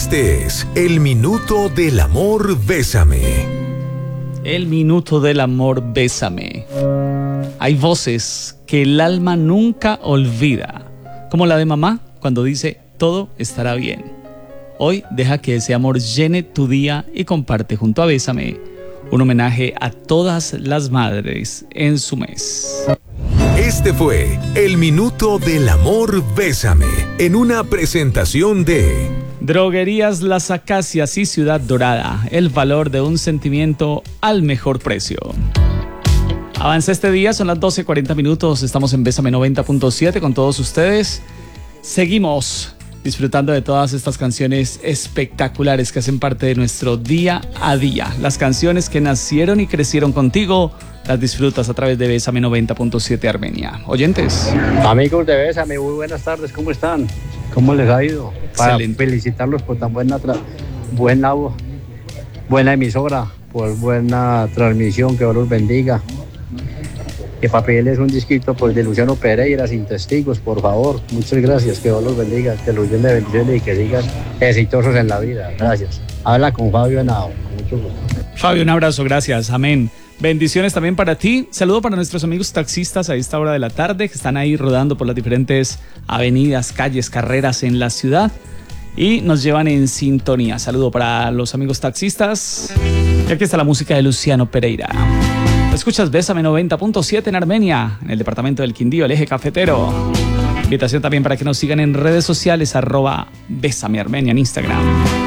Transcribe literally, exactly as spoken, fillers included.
Este es el Minuto del Amor Bésame. El Minuto del Amor Bésame. Hay voces que el alma nunca olvida, como la de mamá cuando dice todo estará bien. Hoy deja que ese amor llene tu día y comparte junto a Bésame un homenaje a todas las madres en su mes. Este fue el Minuto del Amor Bésame, en una presentación de Droguerías Las Acacias y Ciudad Dorada, el valor de un sentimiento al mejor precio. Avanza este día, son las doce cuarenta minutos, estamos en Bésame noventa punto siete con todos ustedes. Seguimos disfrutando de todas estas canciones espectaculares que hacen parte de nuestro día a día. Las canciones que nacieron y crecieron contigo, las disfrutas a través de Bésame noventa punto siete Armenia. Oyentes. Amigos de Bésame, muy buenas tardes, ¿cómo están? ¿Cómo les ha ido? Para Excelente. felicitarlos por tan buena, tra- buena, buena emisora, por buena transmisión, que Dios los bendiga. Que para pedirles un disquito pues, de Luciano Pereira, Sin Testigos, por favor. Muchas gracias, que Dios los bendiga, que los llene de bendiciones y que sigan exitosos en la vida. Gracias. Habla con Fabio Henao, con mucho gusto. Fabio, un abrazo, gracias, amén. Bendiciones también para ti. Saludo para nuestros amigos taxistas a esta hora de la tarde que están ahí rodando por las diferentes avenidas, calles, carreras en la ciudad y nos llevan en sintonía. Saludo para los amigos taxistas. Y aquí está la música de Luciano Pereira. Escuchas Bésame noventa punto siete en Armenia, en el departamento del Quindío, el eje cafetero. Invitación también para que nos sigan en redes sociales, arroba Bésame Armenia en Instagram.